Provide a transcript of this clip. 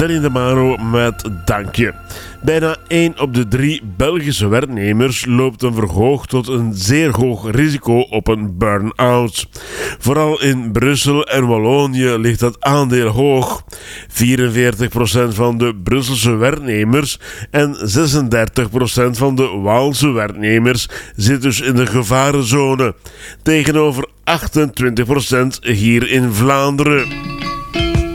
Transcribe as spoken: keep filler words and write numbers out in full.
Danny de Maro met Dankje. Bijna één op de drie Belgische werknemers loopt een verhoogd tot een zeer hoog risico op een burn-out. Vooral in Brussel en Wallonië ligt dat aandeel hoog. vierenveertig procent van de Brusselse werknemers en zesendertig procent van de Waalse werknemers zit dus in de gevarenzone. Tegenover achtentwintig procent hier in Vlaanderen.